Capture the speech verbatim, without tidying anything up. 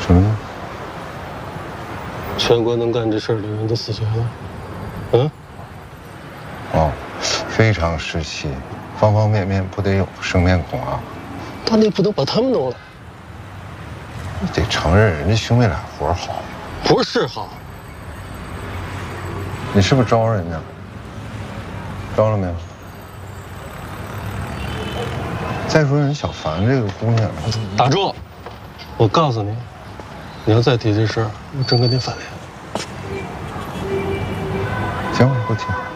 什么呢？ 全国能干这事儿的人都死绝了。嗯？ 哦，非常时期，方方面面不得有生面孔啊。 但你不能把他们弄了。 你得承认人家兄妹俩活好。 不是好。 你是不是招人家？招了没有？再说人小凡这个姑娘， 打住！我告诉你，你要再提这事儿，我真跟你翻脸。 行，我不提。